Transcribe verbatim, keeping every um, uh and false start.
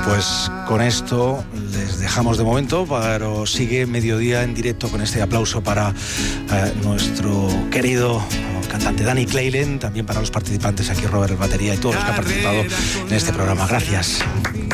Pues con esto les dejamos de momento, pero sigue Mediodía en directo con este aplauso para eh, nuestro querido cantante Danny Claylen, también para los participantes aquí, Robert el batería y todos los que han participado en este programa. Gracias.